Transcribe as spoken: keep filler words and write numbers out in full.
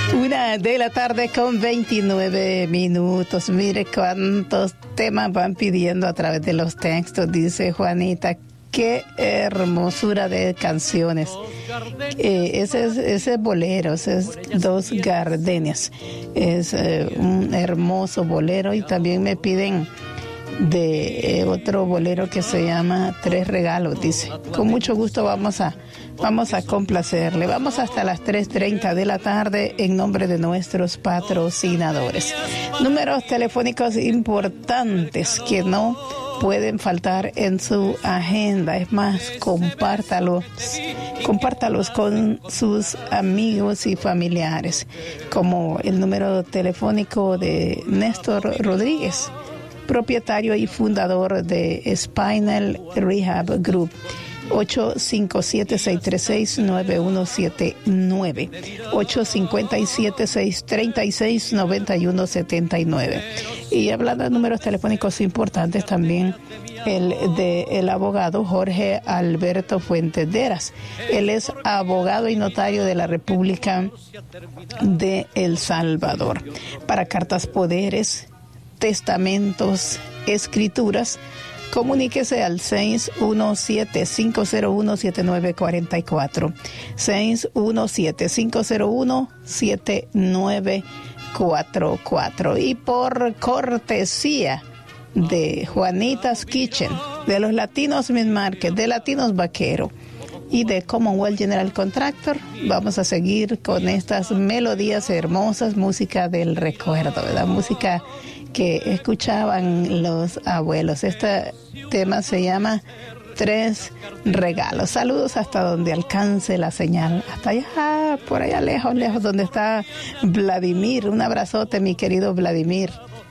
Una de la tarde con veintinueve minutos. Mire cuántos temas van pidiendo a través de los textos. Dice Juanita, qué hermosura de canciones. Eh, ese, es, ese es bolero, ese es Dos Gardenias. Es eh, un hermoso bolero. Y también me piden de eh, otro bolero que se llama Tres Regalos, dice. Con mucho gusto vamos a vamos a complacerle. Vamos hasta las tres treinta de la tarde en nombre de nuestros patrocinadores. Números telefónicos importantes que no pueden faltar en su agenda. Es más, compártalos, compártalos con sus amigos y familiares, como el número telefónico de Néstor Rodríguez, propietario y fundador de Spinal Rehab Group, ocho cinco siete, seis tres seis, nueve uno siete nueve, ocho cinco siete, seis tres seis, nueve uno siete nueve. Y hablando de números telefónicos importantes, también el de el abogado Jorge Alberto Fuentes Deras. Él es abogado y notario de la República de El Salvador. Para cartas poderes, testamentos, escrituras, comuníquese al seis uno siete, cinco cero uno, siete nueve cuatro cuatro, seis uno siete, cinco cero uno, siete nueve cuatro cuatro. Y por cortesía de Juanita's Kitchen, de los Latinos Meat Market, de Latinos Vaquero y de Commonwealth General Contractor, vamos a seguir con estas melodías hermosas, música del recuerdo, ¿verdad? Música que escuchaban los abuelos. Este tema se llama Tres Regalos. Saludos hasta donde alcance la señal, hasta allá, por allá lejos, lejos, donde está Vladimir. Un abrazote, mi querido Vladimir.